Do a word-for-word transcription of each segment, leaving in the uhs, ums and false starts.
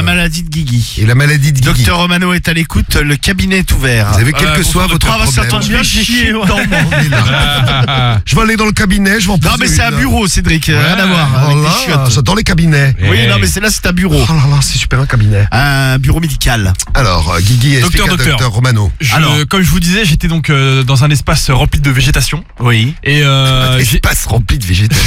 maladie de Guigui. Et la maladie de Guigui. Docteur Romano est à l'écoute, le cabinet est ouvert. Vous avez quel que soit votre Ah, bah, ça problème. tombe bien, j'ai chié dedans. Je vais aller dans le cabinet, je vais en Non, poser mais c'est un une. bureau, Cédric. Rien à voir. Oh avec là, des chiottes. ça, dans les cabinets. Oui, non, mais c'est là, c'est un bureau. Oh là là, c'est super un cabinet. Un bureau médical. Alors, euh, Guigui, explique Docteur, à docteur. Docteur Romano. Je- Alors. Comme je vous disais, j'étais donc euh, dans un espace rempli de végétation. Oui. Et euh, j'ai- Espace rempli de végétation.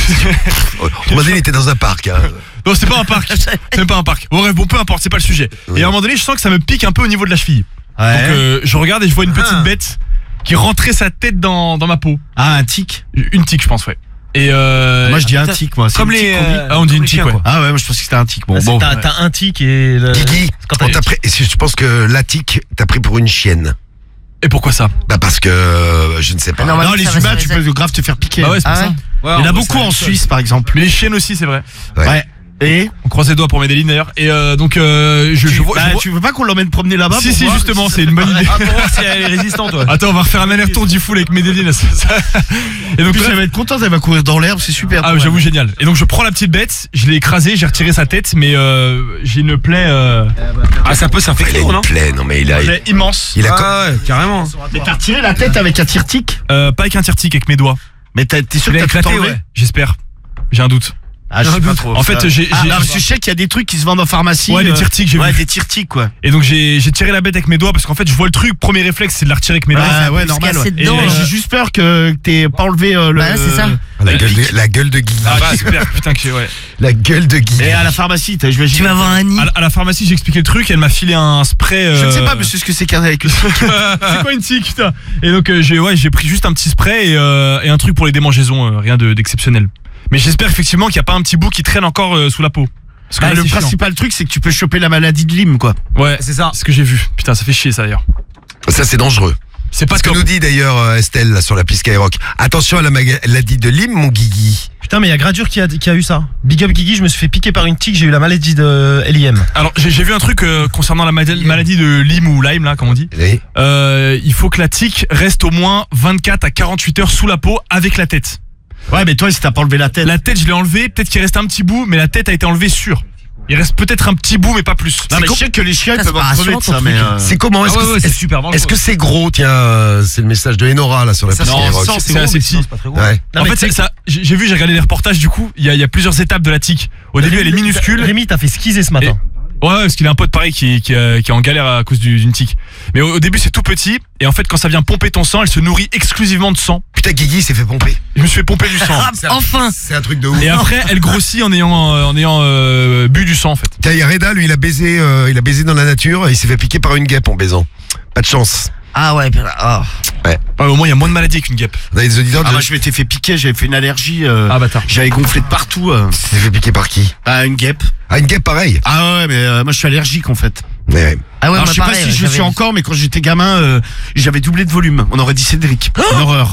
On m'a dit qu'il était dans un parc. Hein. non, c'est pas un parc. C'est même pas un parc. Bon, bref, bon, peu importe, c'est pas le sujet. Oui. Et à un moment donné, je sens que ça me pique un peu au niveau de la cheville. Ouais. Donc euh, je regarde et je vois une petite Ah. bête qui rentrait sa tête dans, dans ma peau. Ah, un tic. Une tique, je pense, ouais. Et euh, Moi, je dis un tic, moi. C'est Comme une tique les. qu'on dit. euh, Ah, on dit comme une les tique, chiens, ouais. quoi. Ah ouais, moi je pense que c'était un tic. Bon, Ah, c'est- bon. T'as t'as un tic et. le- Guigui, quand t'as on les t'a tics. pris- je pense que la tique t'a pris pour une chienne. et pourquoi ça? Bah parce que euh, je ne sais pas. Non, Non, les ça va, humains, ça tu va, peux grave te faire piquer. Bah ouais, c'est pour Ah ça. ouais. Ouais, Il y en a on- beaucoup c'est en la Suisse, par exemple. Mais les chiennes aussi, c'est vrai. Ouais. Ouais. Et On croise les doigts pour Medellin d'ailleurs. Et euh, donc euh, je, je vois. bah, je vois- tu veux pas qu'on l'emmène promener là-bas Si pour si voir justement, si c'est une bonne idée. Ah, pour voir si elle est résistante, ouais. Attends, on va refaire un aller-retour du full avec Medellin. ça- ça- Et En donc plus, là- elle va être contente, elle va courir dans l'herbe, c'est super. ah j'avoue génial. Et donc je prends la petite bête, je l'ai écrasée, j'ai retiré sa tête, mais euh, j'ai une plaie, euh, Ah, ça peut Il a s'infecter, une non? plaie, non mais il a, une plaie immense. il a, Ah ouais, carrément. Mais t'as retiré la tête avec un tire-tic. Euh, pas avec un tire-tic, avec mes doigts. Mais t'as- t'es sûr Il que a t'as tout éclaté, enlevé ouais. J'espère. J'ai un doute. Ah, je sais pas trop. En fait, j'ai, Ah, j'ai- non, parce que je sais qu'il y a des trucs qui se vendent en pharmacie. Ouais, des euh, tire-tics, j'ai Ouais, vu. des tire-tics, quoi. Et donc j'ai, j'ai tiré la bête avec mes doigts parce qu'en fait je vois le truc, premier réflexe c'est de la retirer avec mes doigts. Ah, ouais, se normal. casser Ouais. dedans, Et, euh, euh. j'ai juste peur que t'aies pas enlevé euh, le. Bah, c'est ça. la, gueule de, la gueule de Guigui. Ah, j'espère, putain que j'ai, ouais. La gueule de Guigui. Et à la pharmacie, t'as- j'imagine. Tu vas avoir un nid. À, la- à la pharmacie j'ai expliqué le truc, elle m'a filé un spray. euh, Je ne sais pas, monsieur, ce que c'est qu'un avec le c'est quoi une tique, putain. Et donc euh, j'ai, ouais, j'ai pris juste un petit spray et, euh, et un truc pour les démangeaisons, euh, rien de, d'exceptionnel. Mais j'espère effectivement qu'il n'y a pas un petit bout qui traîne encore euh, sous la peau. Parce que Bah, là, le c'est chiant. principal truc, c'est que tu peux choper la maladie de Lyme, quoi. Ouais, C'est ça. c'est ce que j'ai vu. Putain, ça fait chier ça d'ailleurs. Ça c'est dangereux. C'est pas Ce que top. nous dit d'ailleurs euh, Estelle là, sur l'appli Skyrock. Attention à la maladie de Lyme, mon Guigui. Putain, mais il y a Gradure qui a, qui a eu ça. Big up Guigui, je me suis fait piquer par une tique, j'ai eu la maladie de L I M. Alors j'ai, j'ai vu un truc euh, concernant la maladie, maladie de Lyme ou Lyme là, comme on dit. Oui. Euh, il faut que la tique reste au moins vingt-quatre à quarante-huit heures sous la peau avec la tête. Ouais, mais toi, si t'as pas enlevé la tête. La tête, je l'ai enlevée, peut-être qu'il reste un petit bout, mais la tête a été enlevée sûre. Il reste peut-être un petit bout, mais pas plus. Non, mais com- je sais que les chiens, ils Ça, peuvent c'est en pas crever de rassurant, ça, ton mais. truc. euh, C'est comment? Est-ce Ah ouais, que ouais, c'est est-ce- super dangereux. est-ce que c'est gros? Tiens, euh, c'est le message de Enora là sur l'appli Non, Skyrock. sans- c'est assez petit. Ouais. Non, en mais fait, tu sais c'est ça, j'ai j'ai vu, j'ai regardé les reportages du coup, il y, a- il y a plusieurs étapes de la tique. Au début, elle est minuscule. Rémi, t'as fait skizer ce matin. Ouais, parce qu'il a un pote pareil qui, qui, euh, qui est en galère à cause du- d'une tique. Mais au, au début, c'est tout petit. Et en fait, quand ça vient pomper ton sang, elle se nourrit exclusivement de sang. Putain, Guigui s'est fait pomper. Je me suis fait pomper du sang. Ah, enfin. C'est un truc de ouf. Et après, elle grossit en ayant, euh, en ayant euh, bu du sang en fait. Tiens, il y a Reda, lui, il a baisé, euh, il a baisé dans la nature, et il s'est fait piquer par une guêpe en baisant. Pas de chance. Ah ouais, putain, oh. Ouais, au moins, il y a moins de maladies qu'une guêpe. On a des auditeurs. Ah, de- bah, je m'étais fait piquer, j'avais fait une allergie. euh, Ah, bâtard. J'avais gonflé de partout. euh, Il s'est fait piquer par qui? à une guêpe. Ah, une guêpe pareil. Ah ouais, mais euh, moi, je suis allergique, en fait. Mais, ouais. Ah ouais, Alors, moi je sais pareil, pas si je j'avais- suis encore, mais quand j'étais gamin, euh, j'avais doublé de volume. On aurait dit Cédric. Une horreur.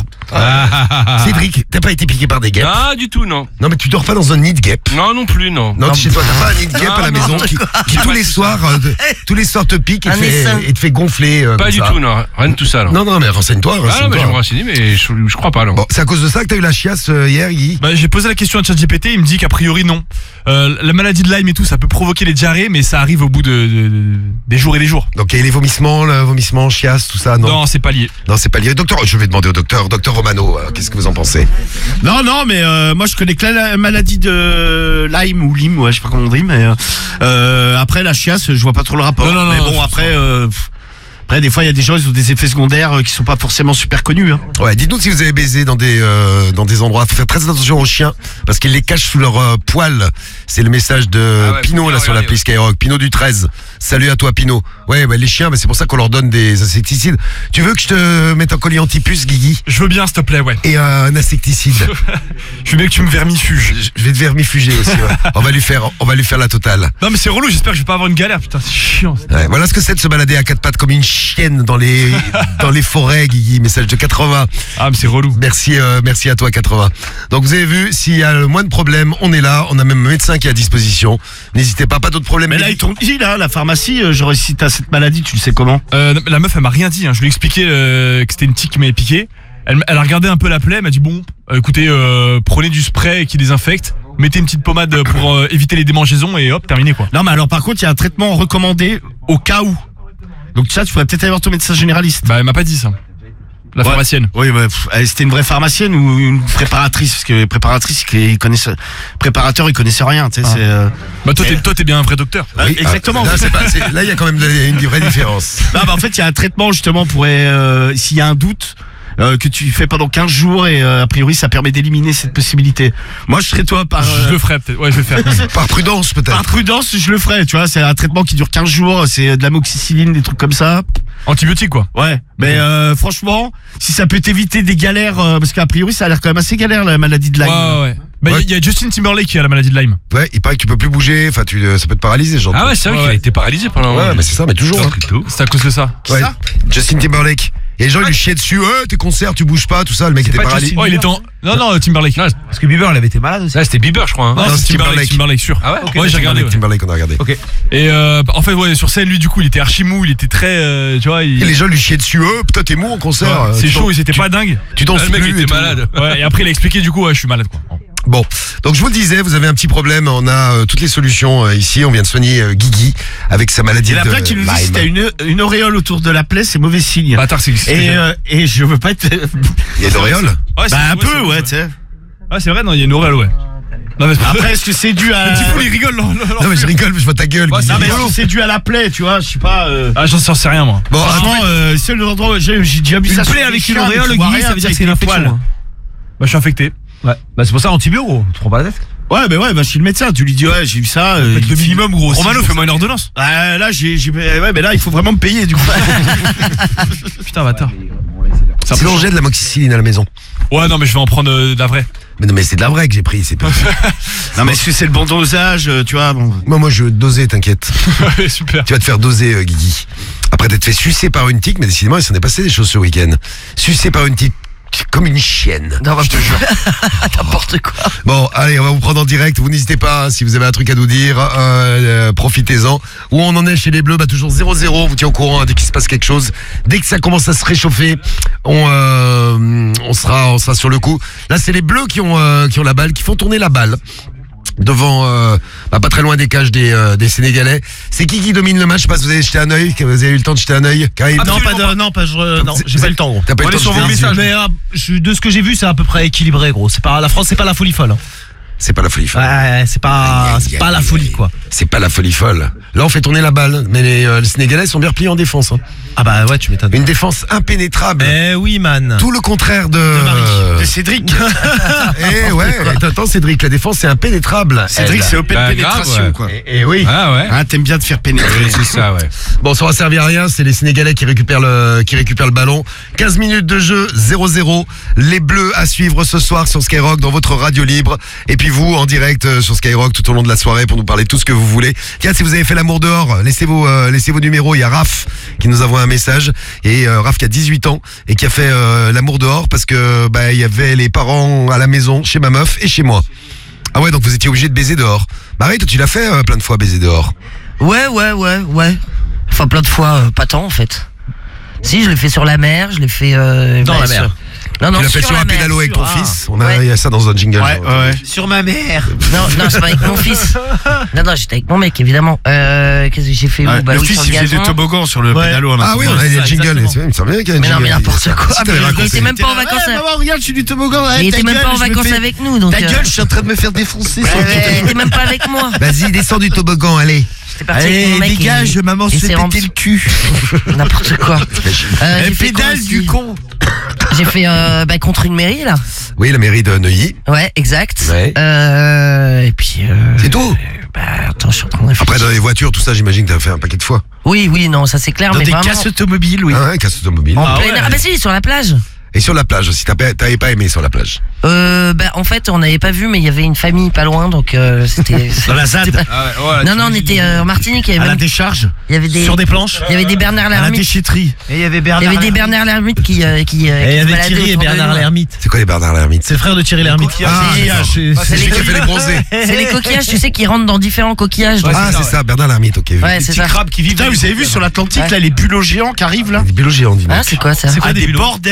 Cédric, t'as pas été piqué par des guêpes? Ah, du tout, non. Non, mais tu dors pas dans un nid de guêpe. Non, non plus, non. Non, chez toi, t'as pas un nid de guêpe Non, à la non, maison qui, qui tous les soirs, euh, de- tous les soirs te pique et, Un te fait, essaim. et te fait gonfler. euh, Pas comme du ça. tout, non. Rien de tout ça, non. Non, non, mais renseigne-toi, Ah non, mais renseigne-toi. je vais me renseigner, mais je, je crois pas, non. Bon, c'est à cause de ça que t'as eu la chiasse euh, hier, Guy. Bah, j'ai posé la question à ChatGPT, il me dit qu'a priori non. Euh, la maladie de Lyme et tout, ça peut provoquer les diarrhées, mais ça arrive au bout de, de- de- des jours et des jours. Donc, il y a les vomissements, le vomissement, chiasse, tout ça, non? Non, c'est pas lié. Non, c'est pas lié. Docteur, je vais demander au docteur, docteur Romano, euh, qu'est-ce que vous en pensez? Non, non, mais euh, moi, je connais que la maladie de Lyme ou Lyme, ouais, je sais pas comment on dit, mais euh, euh, après, la chiasse, je vois pas trop le rapport. Non, non, non, mais non, bon, je après... euh, pff, Après, des fois, il y a des gens, ils ont des effets secondaires euh, qui sont pas forcément super connus. Hein. Ouais, dites-nous si vous avez baisé dans des euh, dans des endroits. Faut faire très attention aux chiens parce qu'ils les cachent sous leur euh, poil. C'est le message de Ah ouais, Pinot faut là bien sur regarder, l'appli ouais. Skyrock. Pinot du treize. Salut à toi Pinot. Ouais, bah, les chiens, bah, c'est pour ça qu'on leur donne des insecticides. Tu veux que je te mette un collier anti-puce, Guigui, Je veux bien, s'il te plaît, ouais. et euh, un insecticide. Je veux bien que tu me vermifuges. Je je vais te vermifuger aussi. Ouais. On va lui faire, on va lui faire la totale. Non, mais c'est relou, j'espère que je vais pas avoir une galère, putain, c'est chiant. Ouais, voilà ce que c'est de se balader à quatre pattes comme une chienne dans les dans les forêts, Guigui. Message de quatre-vingts. Ah, mais c'est relou. Merci, euh, merci à toi quatre-vingts. Donc vous avez vu, s'il y a le moins de problèmes, on est là. On a même un médecin qui est à disposition. N'hésitez pas, pas d'autres problèmes. Mais là, ils t'ont dit, là, la pharmacie, euh, genre, si t'as cette maladie, tu le sais comment? Euh, la meuf, elle m'a rien dit, hein. Je lui ai expliqué euh, que c'était une tique qui m'avait piqué. Elle, elle a regardé un peu la plaie, elle m'a dit bon, euh, écoutez, euh, prenez du spray qui désinfecte, mettez une petite pommade pour euh, éviter les démangeaisons et hop, terminé quoi. Non mais alors par contre il y a un traitement recommandé au cas où. Donc ça tu pourrais peut-être aller voir ton médecin généraliste. Bah elle m'a pas dit ça. La Ouais. pharmacienne. Oui, bah, pff, elle, c'était une vraie pharmacienne ou une préparatrice, parce que les préparatrices, ils connaissent, préparateurs, ils connaissent rien, tu sais, Ah. c'est, euh, Bah toi t'es, Mais- toi t'es bien un vrai docteur. Ouais, exactement. Ah, là, c'est pas- c'est- là, il y a quand même de- une vraie différence. Non, bah, en fait, il y a un traitement, justement, pour, euh, s'il y a un doute, euh, que tu fais pendant quinze jours et, euh, a priori, ça permet d'éliminer cette possibilité. Moi, je serais toi par, Je euh, le ferai peut-être. Ouais, je vais le faire. Par prudence, par peut-être. prudence, je le ferais, tu vois, c'est un traitement qui dure quinze jours, c'est de l'amoxicilline, des trucs comme ça. Antibiotique quoi. Ouais, mais euh, franchement, si ça peut t'éviter des galères, euh, parce qu'a priori ça a l'air quand même assez galère la maladie de Ouais, Lyme. ouais, ouais. Bah, il Ouais. y, a Justin Timberlake qui a la maladie de Lyme. Ouais, il paraît que tu peux plus bouger, enfin, tu, ça peut te paralyser, genre. Ah ouais, c'est vrai Ouais, qu'il a ouais. été paralysé pendant un Ouais, moment. mais c'est ça, mais toujours. hein. C'est à cause de ça. Ouais. ça Justin Timberlake. Et les gens, ils lui chiaient dessus, euh, tes concerts, tu bouges pas, tout ça, le mec était pas paralysé. Justin Oh, il était en. Non, non, Timberlake. Non, Parce que Bieber, il avait été malade aussi. ça c'était Bieber, je crois. Hein. Non, non, c'est c'est Timberlake, Timberlake. Timberlake sûr. Ah ouais, ok. Ouais, j'ai regardé. ouais. Timberlake, on a regardé. Ok. Et euh, en fait, ouais, sur scène, lui, du coup, il était archi mou, il était très, euh, tu vois, il... Et les gens lui chiaient dessus, euh, putain, t'es mou en concert. Ouais, euh, c'est tu chaud, danses- et c'était tu- pas dingue. Tu danses Ah, le mec plus il et était tout. malade. Ouais, et après, il a expliqué, du coup, ouais, je suis malade, quoi. Bon, donc je vous le disais, vous avez un petit problème, on a euh, toutes les solutions euh, ici, on vient de soigner euh, Guigui avec sa maladie Il y a de plein qui nous disent Lyme. si t'as une, une auréole autour de la plaie, c'est mauvais signe. Bâtard, c'est c'est- Et, euh, et je veux pas être. Il y a l'auréole. Ouais, c'est- Bah, un ouais, peu, c'est- ouais, tu sais. Ouais, c'est vrai, non, il y a une auréole, ouais. Non, mais c'est pas Après, est-ce que c'est dû à. Le petit fou, il rigole, non, non, non. Non mais je rigole, mais je vois ta gueule. Ouais, Guigui. Non, mais est-ce que c'est dû à la plaie, tu vois, je sais pas. Euh... Ah, j'en sais rien, moi. Bon, Franchement, après, euh, c'est l'endroit où j'ai j'ai déjà vu Une ça. sur plaie des avec une chiens, mais auréole, tu vois Guy, rien, ça veut dire que avec c'est une des infection. poils. hein. Bah, je suis infecté. Ouais. Bah, c'est pour ça, antibio, gros. Tu te prends pas la tête. Ouais, bah ouais, bah chez le médecin, tu lui dis, ouais, j'ai vu ça. euh, Faites le il- minimum, gros. Romano, si- fais-moi une ordonnance. Ah, là, j'ai. j'ai- Ouais, mais là, il faut vraiment me payer, du coup. Putain, bâtard. C'est un peu sinon chaud. j'ai de la moxicilline à la maison. Ouais, non, mais je vais en prendre euh, de la vraie. Mais non mais c'est de la vraie que j'ai pris, c'est pas. Non, mais est-ce que c'est le bon dosage, euh, tu vois, bon. moi moi je veux te doser, t'inquiète. Ouais, super. Tu vas te faire doser, euh, Guigui. Après t'être fait sucer par une tique, mais décidément il s'en est passé des choses ce week-end. Sucé par une tique comme une chienne. Non, je te jure. N'importe quoi. Bon, allez, on va vous prendre en direct. Vous n'hésitez pas, hein, si vous avez un truc à nous dire, euh, euh, profitez-en. Où on en est chez les Bleus, bah toujours zéro zéro. On vous tient au courant hein, dès qu'il se passe quelque chose. Dès que ça commence à se réchauffer, on, euh, on sera, on sera sur le coup. Là, c'est les Bleus qui ont, euh, qui ont la balle, qui font tourner la balle. Devant, euh, bah, pas très loin des cages des, euh, des Sénégalais. C'est qui qui domine le match? Je sais pas si vous avez jeté un œil, que vous avez eu le temps de jeter un œil. Karim, Non, pas de, non, pas, je, non, j'ai pas eu le temps, gros. T'as pas eu On le est temps sur de vos jeter un œil. messages. Mais euh, je- de ce que j'ai vu, c'est à peu près équilibré, gros. C'est pas la France, c'est pas la folie folle. hein. C'est pas la folie folle. Ouais, c'est pas, Aïe, c'est aïe, pas la aïe, folie, aïe. quoi. C'est pas la folie folle. Là, on fait tourner la balle, mais les, euh, les Sénégalais sont bien repliés en défense. Hein. Ah bah ouais, tu m'étonnes. Une défense impénétrable. Eh oui, man. Tout le contraire de. De Cédric. Eh ouais, et attends, Cédric, la défense c'est impénétrable. Cédric, Elle. c'est open Bah, pénétration, grave, ouais. quoi. Eh, eh oui. Ah ouais. Hein, t'aimes bien te faire pénétrer. Oui, c'est ça, ouais. Bon, ça va servir à rien, c'est les Sénégalais qui récupèrent le, qui récupèrent le ballon. quinze minutes de jeu, zéro zéro. Les Bleus à suivre ce soir sur Skyrock dans votre radio libre. Et puis vous, en direct euh, sur Skyrock tout au long de la soirée pour nous parler de tout ce que vous voulez. Tiens, si vous avez fait l'amour dehors, laissez vos, euh, laissez vos numéros. Il y a Raph qui nous envoie un message. Et euh, Raph qui a dix-huit ans et qui a fait euh, l'amour dehors parce que bah il y avait les parents à la maison, chez ma meuf et chez moi. Ah ouais, donc vous étiez obligé de baiser dehors. Marie, toi tu l'as fait euh, plein de fois baiser dehors. Ouais, ouais, ouais, ouais. Enfin, plein de fois, euh, pas tant en fait. Si, je l'ai fait sur la mer, je l'ai fait. Euh, Dans bah, la mer. sur- Non, non, tu l'as fait sur sur la un mer. pédalo avec ton Ah. fils. On a, Ouais. il y a ça dans un jingle. Ouais, ouais, ouais. Sur ma mère. Non, non, c'est pas avec mon fils. Non, non, j'étais avec mon mec, évidemment. Euh, qu'est-ce que j'ai fait où Ouais, Bah le oui, fils, sur il le faisait gazon. des toboggans sur le Ouais. pédalo. hein, Ah oui, on maintenant. a Ouais, il y a ça, le jingle. exactement. C'est- Il me semble bien qu'il y a un Mais non, jingle. mais n'importe Si, quoi. si, t'avais Mais raconté. il était même pas en Ouais, vacances. à- maman, regarde, je suis du toboggan. Ouais, Il ta était même gueule, pas en je me vacances fais- avec nous, donc. Ta euh, gueule, je suis en train de me faire défoncer sur ouais, le Il était même pas avec moi. Vas-y, descends du toboggan, allez. J'étais parti avec mon mec. et- dégage, maman et se fait c'est rendu- péter le cul. N'importe quoi. Euh, Eh, j'ai fait quoi pédale aussi du con. J'ai fait euh, bah, contre une mairie là. Oui, la mairie de Neuilly. Ouais, exact. Ouais. Euh, et puis. Euh, C'est tout. Bah attends, je suis en train de réfléchir. Après, dans les voitures, tout ça, j'imagine que t'as fait un paquet de fois. Oui, oui, non, ça c'est clair, Dans mais des vraiment. casses automobiles, oui. Ah ouais, casse automobile. En Ah plein ouais. air. Ah bah si, sur la plage. Et sur la plage aussi, t'as pas- t'avais pas aimé sur la plage. Euh, bah en fait, on n'avait pas vu, mais il y avait une famille pas loin, donc euh, c'était. Dans la ZAD. c'était pas- Ah ouais, ouais, Non, non, on était euh, en Martinique. Il y À avait, la même- décharge. il y avait des. Sur des planches. Il y avait des Bernard À la Lermite. déchetterie. Et il y avait Il Bernard. y avait des Lermite. Bernard Lermite qui euh, qui. euh, Et il y qui se avait baladaient Thierry et autour de Bernard nous. Lermite. C'est quoi les Bernard Lermite? C'est le frère de Thierry Lermite. Ah, c'est- d'accord. c'est- c'est Celui les qui a fait les bronzés. C'est les coquillages, tu sais, qui rentrent dans différents coquillages. donc- Ah, c'est ça, Bernard Lermite, ok. Ouais, c'est ça. Putain, vous avez vu sur l'Atlantique, Ouais. là, les bulots géants qui arrivent, là? Des biologies, on dit. Ah, c'est quoi ça C'est quoi Ah, des des bulots bordels.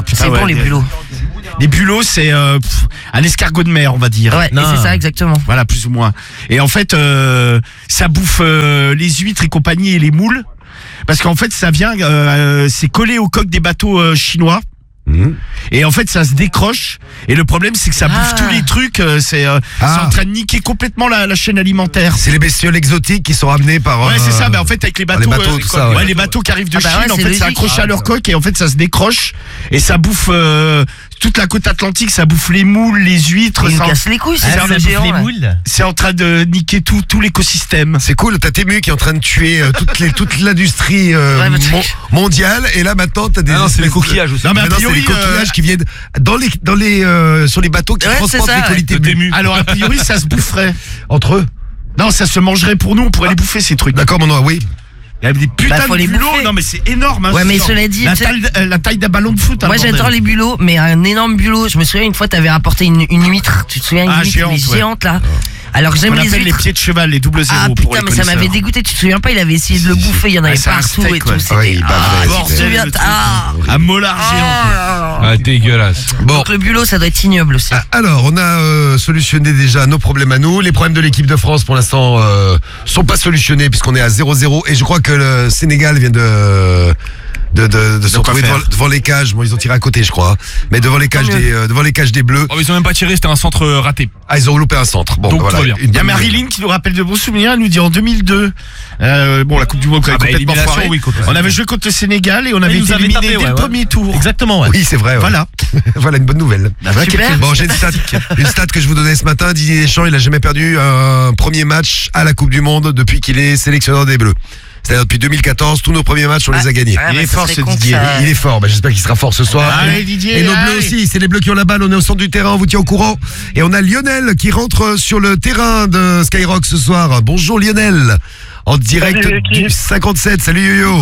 C'est Ah bon ouais, les des- bulots. Les bulots, c'est euh, pff, un escargot de mer, on va dire. Ouais, et Non. c'est ça exactement. Voilà, plus ou moins. Et en fait, euh, ça bouffe euh, les huîtres et compagnie et les moules. Parce qu'en fait, ça vient, euh, c'est collé au coque des bateaux euh, chinois. Mhm. Et en fait, ça se décroche. Et le problème, c'est que ça Ah. bouffe tous les trucs. euh, c'est euh, Ah. c'est en train de niquer complètement la, la chaîne alimentaire. C'est les bestioles exotiques qui sont ramenées par. Ouais, euh, c'est ça. Mais en fait, avec les par bateaux, les bateaux, euh, tout ça, ouais. ouais, les bateaux qui arrivent de Ah bah Chine, ouais, en c'est fait, ça logique. accroche à Ah, leur ça. coque et en fait, ça se décroche et ça bouffe euh, toute la côte atlantique. Ça bouffe les moules, les huîtres. Ils nous ça- cassent les couilles, c'est Ah, ça ça le bouffe géant. les là. moules. C'est en train de niquer tout, tout l'écosystème. C'est cool, t'as Temu qui est en train de tuer euh, toute, les, toute l'industrie euh, Ouais, mais tu- mon- mondiale et là maintenant t'as des Ah non, c'est les espèces de- coquillages aussi. Non, mais a Maintenant, c'est priori, les coquillages euh, qui viennent dans les dans les euh, sur les bateaux qui Ouais, transportent c'est ça, les colis ouais. Temu. Alors a priori, ça se boufferait. Entre eux. Non, ça se mangerait pour nous. On pourrait les bouffer ces trucs. D'accord, mon nom, oui. Il y a des putains Bah, faut de les bulots. bouffer. Non, mais c'est énorme. Hein, Ouais, ce mais genre. cela dit, la tu sais- taille, euh, la taille d'un ballon de foot. hein, Moi bordel. j'adore les bulots, mais un énorme bulot. Je me souviens une fois t'avais rapporté une, une huître. Tu te souviens une Ah, huître géante, mais ouais. géante là. Alors que j'aime On les appelle les huîtres. pieds de cheval, les double zéro Ah pour putain les mais ça m'avait connaisseurs. dégoûté. Tu te souviens pas il avait essayé de le bouffer. Il y en avait Ah, c'est un partout steak, et tout. ouais. C'était- Ouais, il Ah, bavait, tu te bordel, souviens le truc. Ah. Un molar géant. Ah, dégueulasse. Bon. Donc le bulot ça doit être ignoble aussi. Ah, Alors, on a euh, solutionné déjà nos problèmes à nous. Les problèmes de l'équipe de France, pour l'instant, euh, sont pas solutionnés puisqu'on est à zéro zéro. Et je crois que le Sénégal vient de de de, de se quoi retrouver faire. devant, devant les cages. Bon, ils ont tiré à côté, je crois. Mais devant les cages Tant mieux. des euh, devant les cages des Bleus. Oh, mais ils ont même pas tiré, c'était un centre euh, raté. Ah, ils ont loupé un centre. Bon, Donc, bah, tout voilà. va bien. Une Il y a bonne nouvelle. Marilyn qui nous rappelle de bons souvenirs. Elle nous dit en deux mille deux, euh, bon la Coupe du Monde Ah avait bah, complètement élimination, foiré. oui, contre- On avait joué contre le Sénégal et on avait ils nous été avaient éliminé tapé, dès ouais, le ouais. premier tour. Exactement, ouais. Oui, c'est vrai. ouais. Voilà. Voilà une bonne nouvelle. Bah, voilà, Super. quelques- Bon, j'ai une stat, une stat que je vous donnais ce matin. Didier Deschamps, il a jamais perdu un premier match à la Coupe du Monde depuis qu'il est sélectionneur des Bleus. C'est-à-dire depuis deux mille quatorze, tous nos premiers matchs, on les a gagnés. Ah, Il bah, est ça fort, serait ce con que Didier. ça- Il est fort, bah, j'espère qu'il sera fort ce soir. Allez, Didier, Et nos allez. bleus aussi, c'est les bleus qui ont la balle, on est au centre du terrain, on vous tient au courant. Et on a Lionel qui rentre sur le terrain de Skyrock ce soir. Bonjour Lionel, en direct Salut, du l'équipe. cinquante-sept, salut Yo-Yo.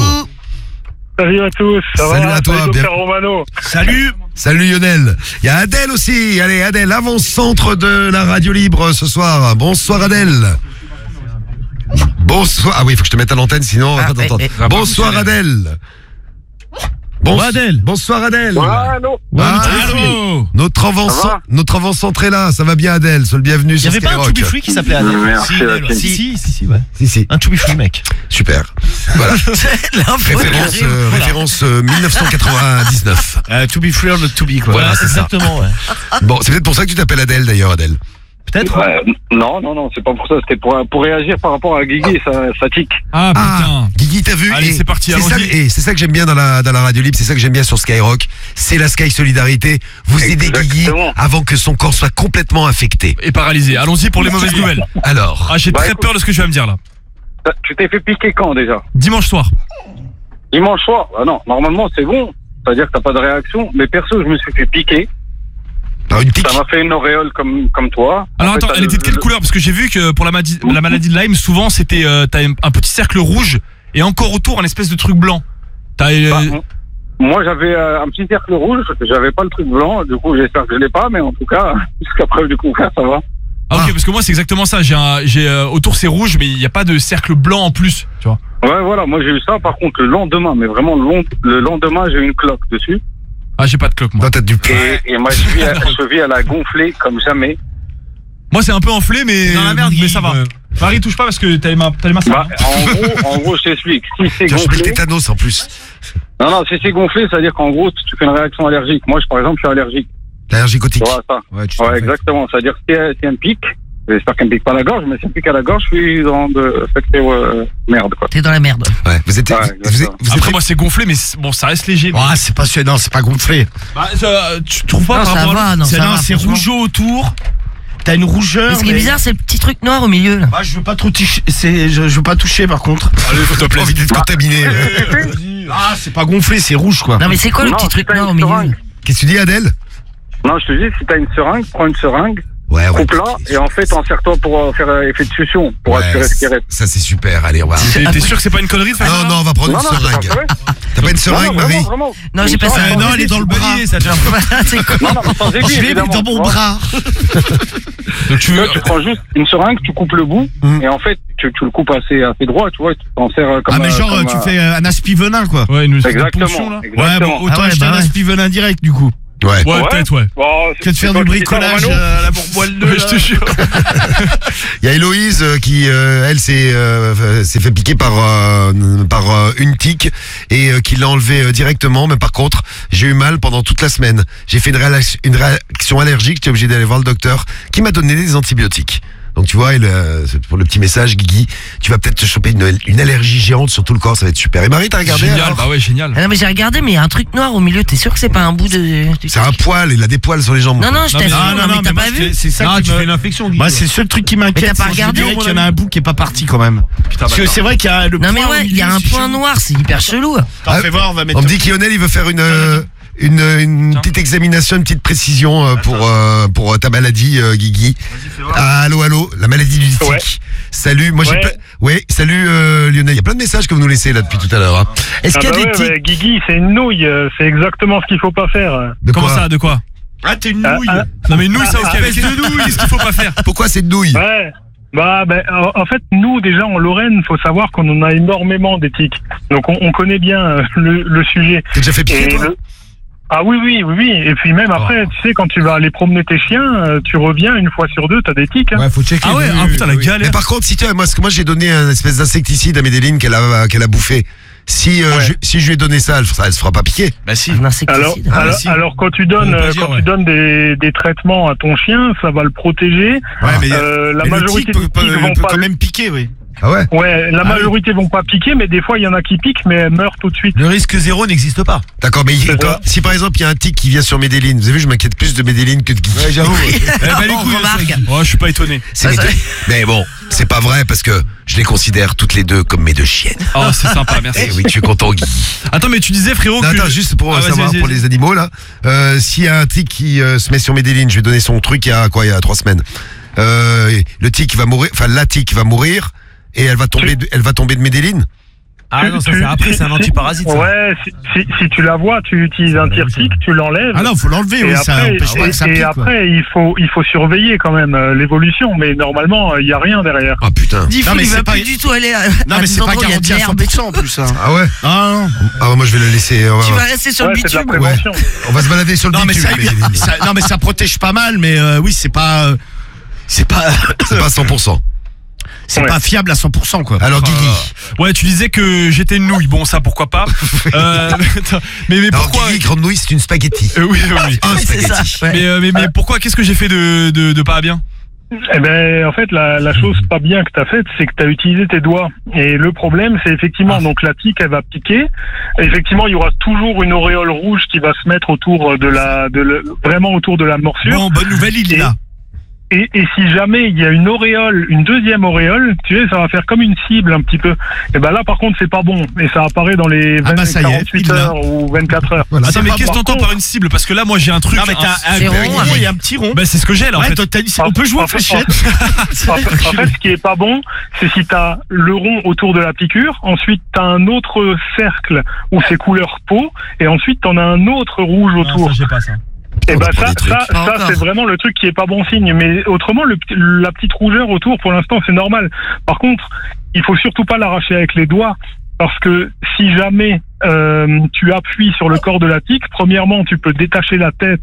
Salut à tous, ça Salut va à toi, Salut, bien- docteur Romano. Salut. Salut Lionel. Il y a Adèle aussi, allez Adèle, avant-centre de la radio libre ce soir. Bonsoir Adèle. Bonsoir, ah oui, il faut que je te mette à l'antenne sinon on va Ah, pas t'entendre. eh, eh. Bonsoir Adèle. Bons- Bonsoir, Adèle. Bonsoir Adèle. Ah non, Ah, Allô Notre Ça avant-centre, va notre avant-centre est là, ça va bien Adèle, sois le bienvenu Il y sur avait pas un Skyrock. To Be Free qui s'appelait Adèle. Merci, si, la si, si, si, si, ouais. Si, si, Un To Be Free, mec. super. Voilà. L'info qui Référence, arrive. euh, référence euh, dix-neuf cent quatre-vingt-dix-neuf. Euh, to be free or not to be quoi. Voilà, c'est ça. Exactement, ouais. Bon, c'est peut-être pour ça que tu t'appelles Adèle d'ailleurs, Adèle. Peut-être. Ouais, non, non, non, c'est pas pour ça, c'était pour, pour réagir par rapport à Guigui et sa, sa tique. Ah Ah, putain. Guigui, t'as vu Allez, Et c'est parti, C'est ça, allons-y. et c'est ça que j'aime bien dans la, dans la radio libre, c'est ça que j'aime bien sur Skyrock. C'est la Sky Solidarité. Vous aidez Guigui Exactement. avant que son corps soit complètement infecté. Et paralysé. Allons-y pour les mauvaises nouvelles. Alors, Ah, j'ai Bah, très écoute. peur de ce que tu vas me dire là. Tu t'es fait piquer quand déjà? Dimanche soir. Dimanche soir? Ah non, normalement c'est bon, c'est-à-dire que t'as pas de réaction, mais perso je me suis fait piquer, par une tique. ça m'a fait une auréole comme, comme toi. Alors En fait, attends, t'as elle le- était de quelle le- couleur? Parce que j'ai vu que pour la, maladie- la maladie de Lyme, souvent c'était euh, t'as un un petit cercle rouge et encore autour un espèce de truc blanc. T'as euh, Bah, m- Moi j'avais euh, un petit cercle rouge, j'avais pas le truc blanc, du coup j'espère que je l'ai pas, mais en tout cas, jusqu'à preuve du contraire, ça va. ah, ok, Ah. parce que moi c'est exactement ça. J'ai un- j'ai euh, autour c'est rouge, mais il n'y a pas de cercle blanc en plus. Tu vois. Ouais, voilà, moi j'ai eu ça, par contre le lendemain, mais vraiment le, long, le lendemain j'ai eu une cloque dessus. Ah, j'ai pas de cloque moi. Non, t'as du Et, et ma cheville, elle- cheville, elle a gonflé comme jamais. Moi c'est un peu enflé, mais Dans la merde, mais Guy, ça va. ouais. Marie touche pas parce que t'as les mains, t'as les mains sales, Bah, hein. en gros, en gros, je t'explique. Si c'est Tu as chopé le gonflé, tétanos en plus. non, non, si c'est gonflé, c'est-à-dire qu'en gros, tu fais une réaction allergique. Moi, je, par exemple, je suis allergique. L'allergie Tu cotique. vois ça? Ouais, tu Ouais, exactement. C'est-à-dire que si elle si elle me pique, j'espère qu'elle me pique pas la gorge, mais si elle me pique à la gorge, je suis dans de affecté, ouais, merde, quoi. T'es dans la merde. Ouais, vous êtes, Ouais, vous, vous êtes, exactement. vous êtes- Après moi c'est gonflé, mais c'est- bon ça reste léger. Ah, c'est pas non, c'est pas gonflé. Bah, ça, tu trouves pas Non, par ça rapport à va, non, C'est ça non, va. c'est franchement. rougeau autour. T'as une rougeur. Mais ce qui est mais- bizarre, c'est le petit truc noir au milieu là. Bah, je veux pas trop toucher. C'est, je, je veux pas toucher par contre. Allez, s'il te J'ai plaît. envie d'être contaminé. Ah, c'est pas gonflé, c'est rouge quoi. Non mais c'est quoi le Non, petit si truc t'as noir au une milieu seringue. Qu'est-ce que tu dis, Adèle? Non, je te dis, si t'as une seringue, prends une seringue, Ouais, ouais. coupe-la, et en fait, enserre-toi pour euh, faire euh, effet de succion, pour Ouais, aspirer ce qui reste. ça c'est super. Allez, on va. T'es t'es sûr que c'est pas une connerie de faire ça Non, non, on va prendre Non, une non, c'est pas seringue. vrai. T'as pas une seringue, non, Marie? vraiment, vraiment. Non, j'ai pas Une ça. seringue Euh, non, elle est dans le bras. ça tient. C'est quoi? Non, non, sans aiguille, Je l'ai mis évidemment, dans tu mon vois. bras. Donc tu veux. Toi, tu prends juste une seringue, tu coupes le bout, Mm. et en fait, tu, tu le coupes assez, assez droit, tu vois, et tu t'en sers euh, comme Ah, mais euh, genre, comme, tu euh, fais euh, un aspi venin, quoi. Ouais, une Exactement. ponction, là. Ouais, exactement. bon, autant Ah ouais, acheter bah un ouais. aspi venin direct, du coup. Ouais. Ouais, Ouais. peut-être, ouais. Bon, Que de faire du bricolage euh, à la bourboile de. Ouais, je te jure. Il y a Héloïse euh, qui, euh, elle, s'est euh, s'est fait piquer par euh, par euh, une tique et euh, qui l'a enlevé euh, directement. Mais par contre, j'ai eu mal pendant toute la semaine. J'ai fait une, réac- une réaction allergique. J'étais obligé d'aller voir le docteur qui m'a donné des antibiotiques. Donc tu vois, elle, euh, c'est pour le petit message, Guigui, tu vas peut-être te choper une, une allergie géante sur tout le corps, ça va être super. Et Marie, t'as regardé Génial, alors bah ouais, génial. Ah non, mais j'ai regardé, mais il y a un truc noir au milieu. T'es sûr que c'est pas un bout de. du C'est un truc poil, il a des poils sur les jambes. Non, non, je Non, mais- t'assure. Ah, Non, mais t'as moi, pas vu? c'est- c'est ça Ah, qui tu me- fais une infection, Guy. Moi, c'est le seul truc qui m'inquiète. Mais t'as pas c'est que je regardé, dirais mon qu'il y en a ami un bout qui est pas parti quand même. Parce que c'est vrai qu'il y a le Non, mais point au ouais, il y a milieu, un c'est point chelou. noir, c'est hyper chelou. T'en fais voir, on va mettre. On me dit qu'Ionel, il veut faire une, euh, une, une Tiens. petite examination, une petite précision euh, pour, euh, pour euh, ta maladie, euh, Guigui. Ah, allô, allô, la maladie du tic. Ouais. Salut, moi j'ai Ouais. pas... Oui, salut euh, Lionel, il y a plein de messages que vous nous laissez là depuis tout à l'heure. Hein. Est-ce Ah qu'il y a bah des ouais, tics ouais, Guigui, c'est une nouille, euh, c'est exactement ce qu'il faut pas faire. de Comment quoi ça, de quoi? Ah, t'es une Ah, nouille. ah, Non, mais nouilles, ça, ok, Ah, avec deux nouilles, qu'est-ce qu'il faut pas faire? Pourquoi cette douille? Ouais. Bah, ben, en en fait, nous déjà en Lorraine, faut savoir qu'on en a énormément des tiques. Donc on, on connaît bien euh, le, le sujet. T'es déjà fait piquer Et toi le- Ah oui, oui, oui, oui. Et puis même après, tu sais, quand tu vas aller promener tes chiens, euh, tu reviens une fois sur deux, t'as des tiques. Hein. Ouais, faut checker. Ah ouais, oui, ah oui, putain, la oui. galère. Mais par contre, si tu as, moi, parce que moi j'ai donné un espèce d'insecticide à Médéline qu'elle a, qu'elle a bouffé. Si, euh, Ouais. je, si je lui ai donné ça, elle, ça, elle se fera pas piquer. Bah si. Un Alors, insecticide. alors, si. alors quand tu donnes, On peut euh, dire, quand ouais. tu donnes des, des traitements à ton chien, ça va le protéger. Ouais, mais, Euh, la mais le majorité tic des peut, tiques peut- vont peut pas. quand même piquer, oui. Ah ouais? Ouais, la Ah majorité vont pas piquer, mais des fois il y en a qui piquent, mais elles meurent tout de suite. Le risque zéro n'existe pas. D'accord, mais il- C'est quand- ça. si par exemple il y a un tic qui vient sur Médéline, vous avez vu, je m'inquiète plus de Médéline que de Guy. Ouais, j'avoue. Eh ben, les On couilles, remarque. Oh, je suis pas étonné. C'est Ah, mes ça- deux- Mais bon, c'est pas vrai parce que je les considère toutes les deux comme mes deux chiennes. Oh, c'est sympa, merci. Eh oui, tu es content, Guy. Attends, mais tu disais, frérot, Non, que. attends, juste pour euh, Ah, vas-y, savoir, vas-y, pour vas-y. les animaux là, euh, s'il y a un tic qui euh, se met sur Médéline, je vais donner son truc il y a quoi, il y a trois semaines. Euh, le tic va mourir, enfin la tic va mourir et elle va tomber, de, elle va tomber de Médéline. Ah non, ça Tu- c'est après, c'est un si- antiparasite. ça. Ouais, si, si, si tu la vois, tu utilises un tire-tic, tu l'enlèves. Ah non, faut l'enlever, Et oui, ça après, empêche pas et- que ça et pique, quoi. après il faut il faut surveiller quand même euh, l'évolution, mais normalement il y a rien derrière. Ah putain. Diffoul, mais il c'est va pas- plus du tout aller à, Non, à mais des c'est pas endroits où il y a de garanti à cent l'herbe. pour cent en plus. Hein. Ah ouais. Ah non. Ah moi je vais la laisser. On va, Tu vas rester sur Ouais, le c'est de la bitume. prévention. on va se balader sur le Non, mais bitume. ça, Médéline. ça- non, mais ça protège pas mal, mais euh, oui, c'est pas, euh, c'est pas, C'est pas cent pour cent. c'est Ouais. pas fiable à cent pour cent, quoi. Alors Guigui. Ouais, tu disais que j'étais une nouille. Bon, ça, pourquoi pas. Euh, mais, mais Alors pourquoi. Guigui, grande nouille, c'est une spaghetti. Euh, oui, oui, oui. Un C'est ça. spaghetti. ouais. Mais, euh, mais, mais pourquoi, qu'est-ce que j'ai fait de, de, de pas bien? Eh ben, en fait, la, la chose pas bien que tu as faite, c'est que tu as utilisé tes doigts. Et le problème, c'est effectivement, Ah. donc la tique, elle va piquer. Effectivement, il y aura toujours une auréole rouge qui va se mettre autour de la, de le- vraiment autour de la morsure. Bon, bonne nouvelle, il est Et- là. Et, et si jamais il y a une auréole, une deuxième auréole, tu sais, ça va faire comme une cible un petit peu. Et ben là, par contre, c'est pas bon. Et ça apparaît dans les Ah vingt, bah, ça y est, quarante-huit il l'a. heures ou vingt-quatre heures. Voilà. Attends, mais pas qu'est-ce que bon. t'entends par une cible? Parce que là, moi, j'ai un truc. Non, mais t'as un, c'est un rond, gros avec- et un petit rond. Bah, c'est ce que j'ai là, en Ouais, fait. toi, t'as dit, on peut jouer aux En fait, fléchettes. En fait, en fait, ce qui est pas bon, c'est si t'as le rond autour de la piqûre, ensuite t'as un autre cercle où c'est couleur peau, et ensuite t'en as un autre rouge Non, autour. ça, j'ai pas ça. Et On bah apprend ça, des trucs. ça, Pas ça encore. c'est vraiment le truc qui est pas bon signe. Mais autrement, le, petit- la petite rougeur autour, pour l'instant, c'est normal. Par contre, il faut surtout pas l'arracher avec les doigts, parce que si jamais euh, tu appuies sur le corps de la tique, premièrement, tu peux détacher la tête,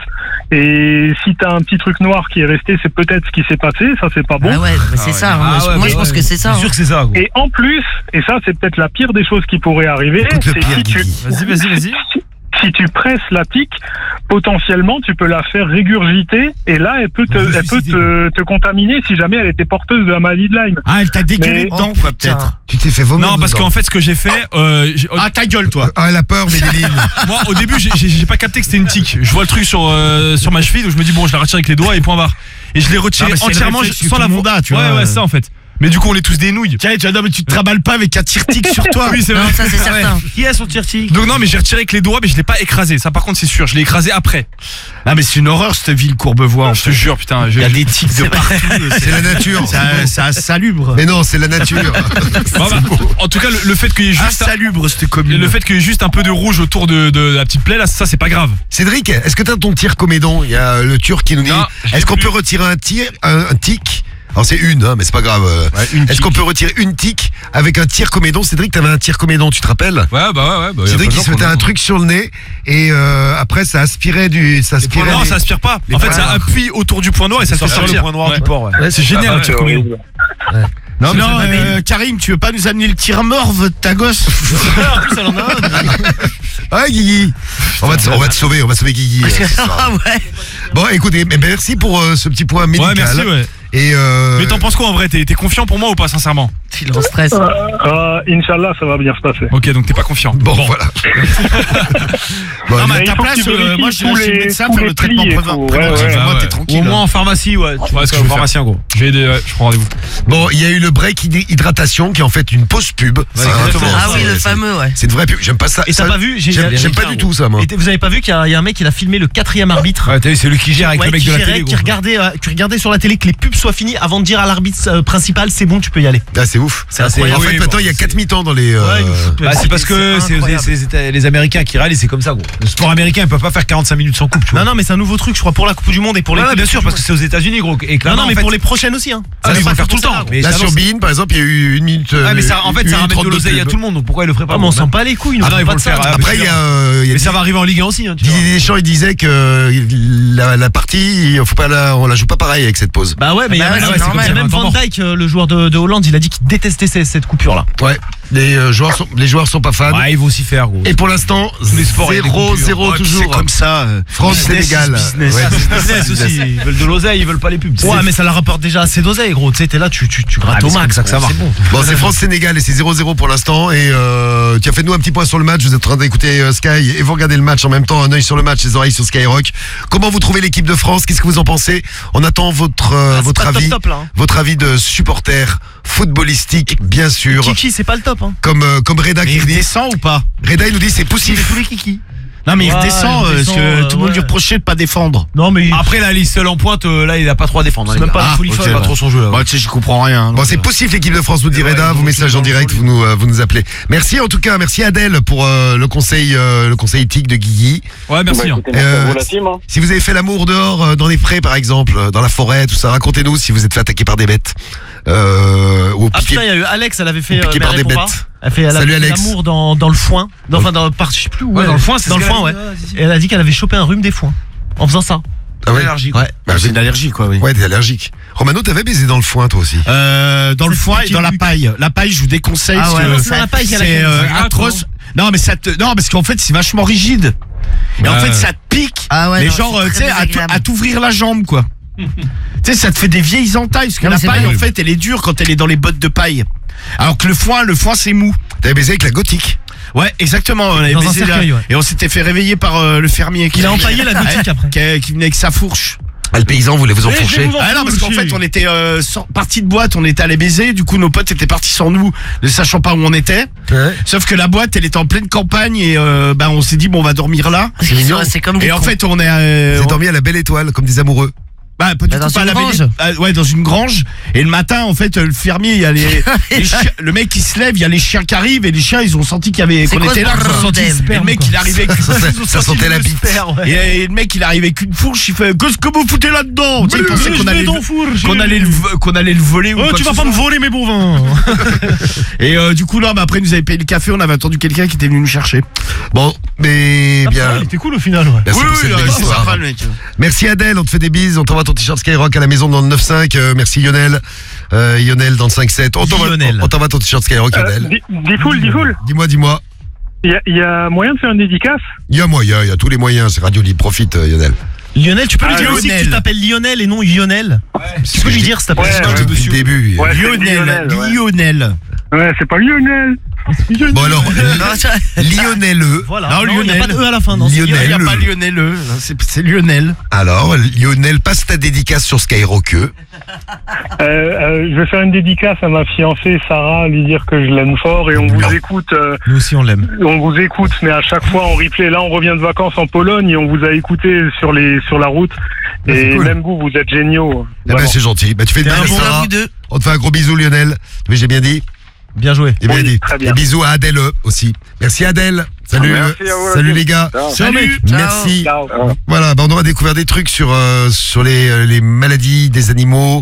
et si t'as un petit truc noir qui est resté, c'est peut-être ce qui s'est passé. Ça, c'est pas bon. Ah ouais, mais c'est ça. hein. Ah ouais, Moi, ouais, je pense ouais. que c'est ça. C'est hein. sûr que c'est ça, gros. Et en plus, et ça, c'est peut-être la pire des choses qui pourrait arriver, Écoute le c'est pire, si tu Guigui. Vas-y, vas-y, vas-y. si tu presses la tique, potentiellement, tu peux la faire régurgiter, et là, elle peut te, Vous elle peut suicidez, te, te contaminer si jamais elle était porteuse de la maladie de Lyme. Ah, elle t'a dégueulé Mais- dedans, Oh, quoi, putain. peut-être. Tu t'es fait vomir. Non, parce dedans. qu'en fait, ce que j'ai fait, euh, j'ai- Ah, ta gueule, toi. Ah, elle a peur, Médéline. moi, au début, j'ai- j'ai j'ai pas capté que c'était une tique. Je vois le truc sur, euh, sur ma cheville, donc je me dis, bon, je la retire avec les doigts et point barre. Et je l'ai retiré Non, mais c'est le entièrement réflexe que sans tout la le monde a, tu ouais, vois. ouais, ça en fait. Mais du coup, on est tous des nouilles. Tiens, tu, non, mais tu te traballes pas avec un tire-tic sur toi. Oui, c'est Non, vrai. ça c'est certain. Qui est son tir-tic? Donc non, mais j'ai retiré avec les doigts, mais je l'ai pas écrasé. Ça, par contre, c'est sûr. Je l'ai écrasé après. Ah, mais c'est une horreur cette ville Courbevoie. En Je te fait. jure, putain. Il je- y a des tics de partout. C'est la nature. Ça, ça salubre. Mais non, c'est la nature. Bon, bah, en tout cas, le, le fait qu'il y ait juste, Insalubre cette commune. le fait qu'il y ait juste un peu de rouge autour de, de la petite plaie, là, ça, c'est pas grave. Cédric, est-ce que t'as ton tir comédon? Il y a le Turc qui nous dit, Non, je l'ai est-ce qu'on plus. peut retirer un tir, un, un tic? Alors c'est une, hein, mais c'est pas grave. euh, Est-ce qu'on peut retirer une tic avec un tir comédon? Cédric, t'avais un tir comédon, tu te rappelles? Ouais, bah ouais, ouais. Bah, y a Cédric, pas de il gens se mettait qu'on un entend. truc sur le nez et euh, après ça aspirait du, ça aspirait. Non, des- ça aspire pas. les En fait, points ça noirs. appuie autour du point noir et ça le fait sortir. le point noir Ouais. du port, ouais. Ouais, c'est génial, Ah, le tir ouais, comédon. Non, mais non, c'est pas euh, Karim, tu veux pas nous amener le tir morve de ta gosse? En plus, elle en a un. Ouais, Guigui. On va te, on va te sauver, on va sauver Guigui. euh, ce soir. Ah ouais. Bon, écoutez, mais merci pour euh, ce petit point médical. Ouais, merci, ouais. Et euh, Mais t'en penses quoi en vrai? T'es t'es confiant pour moi ou pas, sincèrement? Il est en stress. Euh, Inch'Allah, ça va bien se passer. Ok, donc t'es pas confiant. Bon, voilà. Bon, Non, mais à il ta faut que place, tu euh, vérifies moi je tous vais chez le les- médecin tous faire les le traitement plis et préventif. tout, ouais, ouais. Moi, Ouais, t'es ouais. tranquille. Ou au moins en pharmacie, ouais. Tu Ouais, vas ce que au je vais pharmacien, gros. J'ai des, ouais, je prends rendez-vous. bon, il y a eu le break hyd- hydratation qui est en fait une pause pub. C'est un- exactement. Ah oui, c'est- le c'est- fameux, ouais. C'est une vraie pub. J'aime pas ça. Et t'as Ça- pas vu? J'ai- J'aime j'ai- j'aime pas du tout ça, moi. Et t- vous avez pas vu qu'il y, a- il y a un mec qui a filmé le quatrième arbitre? Ouais, t'as vu, c'est lui qui gère avec Ouais, le mec qui de la gérait, télé. qui gros. regardait, euh, qui regardait sur la télé que les pubs soient finies avant de dire à l'arbitre euh, principal, c'est bon, tu peux y aller. Ah, c'est ouf. C'est incroyable. En fait, Oui, maintenant, bon, il y a c'est- quatre mi-temps dans les. euh, Ouais, une- Bah, c'est parce que c'est incroyable. c'est- c'est les Américains qui râlent et c'est comme ça, gros. Le sport américain, ils peuvent pas faire quarante-cinq minutes sans coupe, tu vois. Non, non, mais c'est un nouveau truc, je crois, pour la Coupe du Monde et pour les. Ouais, coupes bien du sûr, monde. parce que c'est aux États-Unis, gros. Et Non, clairement, non, mais en fait, pour les prochaines aussi, hein. Ah, Ça ils va vont le faire que tout le pour temps. ça, Mais Là, ça sur avance. Bein, par exemple, il y a eu une minute. Ouais, mais ça, en fait, une ça ramène trente de l'oseille à pub. tout le monde, donc pourquoi ils le feraient pas? Ah, mais on gros, s'en bat les couilles, nous. Ah non, on ils pas vont de le faire, ça. ah, Après, il y a. euh, il y a Mais ça va arriver en Ligue un aussi, hein, tu vois. Didier Deschamps, il disait que euh, la, la partie, il faut pas la, on la joue pas pareil avec cette pause. Bah ouais, mais il y a Bah ouais, même- c'est il y a normal. même Van Dijk, euh, le joueur de, de Hollande, il a dit qu'il détestait ces- cette coupure-là. Ouais. Les euh, joueurs sont, les joueurs sont pas fans. Ouais, ils vont aussi faire, gros. Et pour l'instant, les sports, il y a des zéro coupures. zéro Ouais, puis toujours. C'est comme ça. euh, France, business Sénégal. is business. Ouais. Business aussi, ils veulent de l'oseille, ils veulent pas les pubs. Ouais, mais ça leur rapporte déjà assez d'oseille, gros. Tu sais, t'es là, tu, tu, tu grattes Ah, mais au c'est max. comme ça que ça gros, marche. C'est bon. Bon, c'est France-Sénégal et c'est zéro zéro pour l'instant. Et euh, tu as fait nous un petit point sur le match. Vous êtes en train d'écouter euh, Sky et vous regardez le match en même temps. Un œil sur le match, les oreilles sur Skyrock. Comment vous trouvez l'équipe de France? Qu'est-ce que vous en pensez? On attend votre euh, Ah, c'est votre pas avis, top, top, là, hein. votre avis de supporter footballistique, bien sûr. Kiki, c'est pas le top, hein. Comme euh, comme Reda Mais qui il nous dit. redescend ou pas? Reda il nous dit c'est poussif. tous les kiki. Non, mais il Ouais, redescend, il euh, redescend, parce que euh, tout le monde ouais. lui reprochait de pas défendre. Non, mais. Après, là, il est seul en pointe, euh, là, il a pas trop à défendre. hein, C'est les même gars. pas la Ah, folie ok, folle, c'est pas là. trop son jeu, là. Bon, tu sais, j'y comprends rien. Bon, donc, c'est euh, poussif l'équipe de France, vous dit Ouais, Reda, ils vos vont messages en tous direct, dans vous nous, euh, vous nous appelez. Merci en tout cas, merci Adèle pour euh, le conseil euh, le conseil éthique de Guigui. Ouais, merci. Bah, hein. écoutez, merci Euh, à vous, la team, hein. Si vous avez fait l'amour dehors, euh, dans les prés par exemple, euh, dans la forêt, tout ça, racontez-nous si vous êtes fait attaquer par des bêtes. Euh, ou Ah piqué- putain, il y a eu Alex, elle avait fait. ou piqué euh, mais par elle des répond bêtes. pas. Elle fait elle a Salut, fait Alex. l'amour dans, dans le foin. Dans, enfin, dans, par, je sais plus où. Ouais, elle- dans le foin, c'est Dans ce le qu'elle a foin, dit. ouais. Ouais, si, si. Et elle a dit qu'elle avait chopé un rhume des foins. En faisant ça. Ah ouais. Allergique. Ouais. Bah, c'est une allergie, quoi, oui. Ouais, t'es allergique. Romano, t'avais baisé dans le foin toi aussi. Euh, dans le C'est foin et piqué dans la du- paille. La paille, je vous déconseille. Ah parce ouais, que non, c'est dans la paille qu'il y a la c'est crème. euh, Ça gratte, atroce. Non, mais ça te, non, parce qu'en fait, c'est vachement rigide. Et en Ouais. fait, ça te pique. Ah ouais, mais non, genre, c'est euh, tu très sais, à, désagréable. à t'ouvrir la jambe, quoi. Tu sais, ça te fait des vieilles entailles, parce que Non, mais la c'est paille, vrai. en fait, elle est dure quand elle est dans les bottes de paille. Alors que le foin, le foin, c'est mou. T'avais baisé avec la gothique. Ouais, exactement. On avait Dans un baisé là. cercueil, ouais. Et on s'était fait réveiller par euh, le fermier. qui Il a empaillé la gothique après. Qui, qui venait avec sa fourche. Ah, le paysan voulait vous enfourcher. Ah non, parce qu'en fait, on était euh, sor- partis de boîte, on était allé baiser. Du coup, nos potes étaient partis sans nous, ne sachant pas où on était. Ouais. Sauf que la boîte, elle était en pleine campagne et euh, bah, on s'est dit bon, on va dormir là. Parce qu'ils sont restés comme des Et en cons. fait, on est euh, Vous êtes on- dormi à la belle étoile, comme des amoureux. bah, pas du Bah, tout dans pas à une la grange. belle- ah, ouais, dans une grange. Et le matin, en fait, le fermier, il y a les, les chiens- le mec qui se lève, il y a les chiens qui arrivent et les chiens, ils ont senti qu'il y avait C'est qu'on quoi était ce là. bordel Ils ont senti le sperme, et le mec, quoi. il arrivait avec Ça, ça sentait la bite. et, et le mec, il arrivait avec une fourche, il fait qu'est-ce que vous foutez là-dedans? Tu sais, il pensait qu'on allait, le- qu'on allait, le vo- qu'on allait le voler ou Oh, quoi tu que vas ce pas me soit. voler mes bovins. Et euh, du coup, là, bah, après, ils nous avaient payé le café, on avait attendu quelqu'un qui était venu nous chercher. Bon, mais Ah, bien. Il était cool au final, ouais. Merci pour cette euh, belle c'est histoire. sympa, le mec. Merci Adèle, on te fait des bises, on t'envoie ton t-shirt Skyrock à la maison dans le neuf cinq. Euh, merci Lionel. Euh, Lionel dans le cinq sept. On t'envoie Lionel. on t'envoie ton t-shirt Skyrock Euh, Lionel. di- Difool, Difool, Dis-moi, dis-moi. il y, a- il y a moyen de faire une dédicace? Il y a moyen, il y a tous les moyens, c'est Radio Libre, profite euh, Lionel. Lionel, tu peux lui Ah, dire aussi que Lionel. tu t'appelles Lionel et non Lionel. Tu peux lui dire s'il t'appelle. Ouais, Je ouais. dis depuis le début. Ouais, c'est Lionel, Lionel, ouais. Lionel. Ouais, c'est pas Lionel. Bon alors, Non, ça- Lionel E. Voilà. Non, il n'y a Lionel. pas de E à la fin. Non, Il n'y a, il y a Lionel. pas Lionel, euh, c'est c'est Lionel. Alors, Lionel, passe ta dédicace sur Skyrock. Euh, euh, je vais faire une dédicace à ma fiancée Sarah, lui dire que je l'aime fort et on vous Non. écoute. euh, Nous aussi, on l'aime. on vous écoute, mais à chaque fois en replay. Là, on revient de vacances en Pologne et on vous a écouté sur les sur la route. Ah, c'est Et cool. même vous, vous êtes géniaux. Eh ben, Vraiment. c'est gentil. Bah, tu fais une T'es un belle bon Bisous à Sarah. vous deux. On te fait un gros bisou, Lionel. Mais j'ai bien dit. Bien joué. J'ai bien Oui, dit. très bien. Et bisous à Adèle E aussi. Merci Adèle. Salut. Merci à vous, Salut la les gars. Ciao. Salut. Ciao. Merci. Ciao. Voilà, bah on aura découvert des trucs sur euh, sur les euh, les maladies des animaux.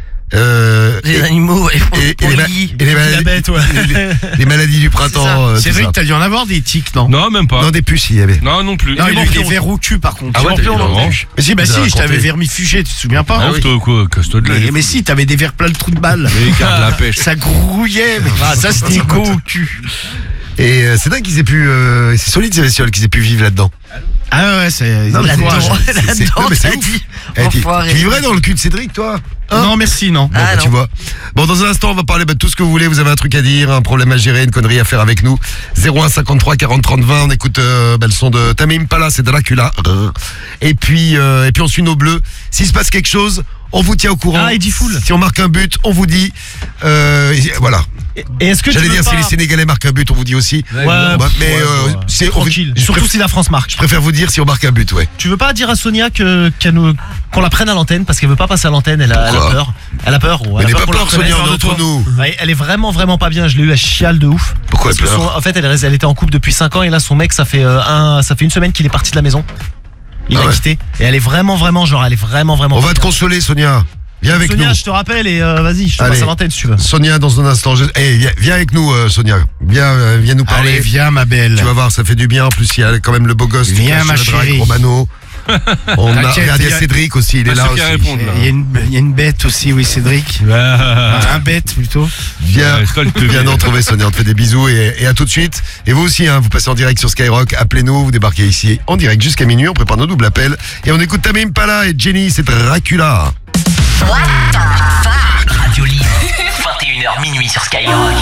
Euh, Les et, animaux, ouais, pour, et- et pour les, les ma- lits. et les maladies, Diabète, ouais. les, les maladies du printemps. ça. euh, tout C'est vrai ça. que t'as dû en avoir des tics, non? Non, même pas. Non, des puces, il y avait. Non, non plus. Non, Mais il a bon, eu des on- vers au cul par contre. Ah ouais, t'as eu Champion, des non vers. Mais si, bah Vous avez si, je t'avais raconté. vermifugé, tu te souviens pas? Ah, toi, quoi, casse-toi de là. mais, mais si, t'avais des vers plein de trous de balles. Mais garde la pêche. Ça grouillait, mais ah, ça c'était co au cul. Et euh, c'est dingue qu'ils aient pu. Euh, c'est solide ces bestioles qu'ils aient pu vivre là-dedans. Ah ouais, c'est. Non, mais Là-dedans, courage. C'est- c'est- là-dedans, non, mais c'est t'as ouf. dit. Eh, tu, Enfoiré. tu vivrais dans le cul de Cédric, toi? Hein Non, merci, non. Bon, Ah, bah, non. tu vois. Bon, dans un instant, on va parler bah, de tout ce que vous voulez. Vous avez un truc à dire, un problème à gérer, une connerie à faire avec nous. zéro un cinquante-trois quarante trente vingt. On écoute euh, bah, le son de Tamim Pala, c'est Dracula. Et puis, euh, et puis on suit nos bleus. S'il se passe quelque chose, on vous tient au courant. Ah, Eddie Fool. Si on marque un but, on vous dit. Euh, et voilà. Et et est-ce que tu J'allais veux dire, pas... si les Sénégalais marquent un but, on vous dit aussi. Ouais, Bah, pff, mais ouais, euh, ouais. c'est on- Tranquille. Je Surtout préfère, si la France marque. je préfère vous dire si on marque un but, ouais. Tu veux pas dire à Sonia que qu'elle nous qu'on la prenne à l'antenne parce qu'elle veut pas passer à l'antenne, elle a, elle a Pourquoi peur. Elle a peur. ouais, Mais elle a n'aie pas qu'on la peur, reconnaisse. Sonia, on est entre nous. Ouais, elle est vraiment vraiment pas bien. Je l'ai eu à chiale de ouf. Pourquoi Parce elle que pleure son- en fait, elle, est- elle était en couple depuis cinq ans et là son mec, ça fait euh, un, ça fait une semaine qu'il est parti de la maison. Il Ah a ouais. quitté et elle est vraiment vraiment genre, elle est vraiment vraiment. On pas va te bien. consoler, Sonia. Viens avec Sonia, nous. je te rappelle et euh, vas-y, je te Allez. passe à l'antenne si tu veux. Sonia, dans un instant. Je- Eh, viens, viens avec nous, euh, Sonia. Viens, euh, viens nous parler. Allez, viens, ma belle. Tu vas voir, ça fait du bien. En plus, il y a quand même le beau gosse. qui Viens, cache ma le drague, chérie. Romano. On a T'inquiète, regardé il y a- Cédric aussi, il est Pas là sûr qu'il aussi. réponde, là. Il y, a une, il y a une bête aussi, oui, Cédric. Un bête plutôt. Viens, Ouais, c'est toi le viens teubé. nous retrouver, Sonia. On te fait des bisous et, et à tout de suite. Et vous aussi, hein, vous passez en direct sur Skyrock. Appelez-nous, vous débarquez ici en direct jusqu'à minuit. On prépare nos doubles appels et on écoute Tamim Pala et Jenny. C'est Dracula. Radio Libre, vingt et une heures minuit sur Skyrock.